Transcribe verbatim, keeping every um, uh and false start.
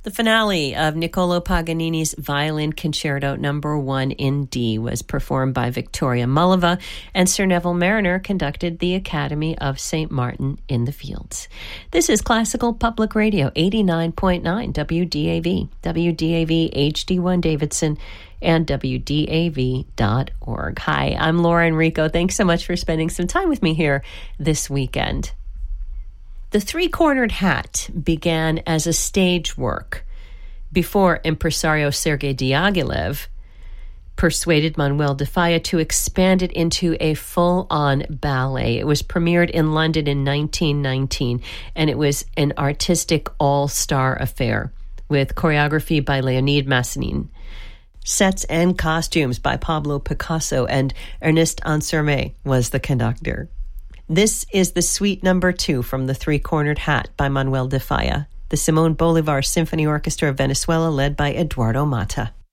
The finale of Niccolò Paganini's Violin Concerto Number One in D was performed by Victoria Mullava, and Sir Neville Mariner conducted the Academy of Saint Martin in the Fields. This is Classical Public Radio, eighty-nine point nine W D A V, W D A V H D one Davidson, and W D A V dot org. Hi, I'm Laura Enrico. Thanks so much for spending some time with me here this weekend. The Three-Cornered Hat began as a stage work before impresario Sergei Diaghilev persuaded Manuel de Falla to expand it into a full-on ballet. It was premiered in London in nineteen nineteen, and it was an artistic all-star affair with choreography by Leonid Massenin, sets and costumes by Pablo Picasso, and Ernest Ansermet was the conductor. This is the suite number two from The Three-Cornered Hat by Manuel de Falla, the Simón Bolívar Symphony Orchestra of Venezuela led by Eduardo Mata.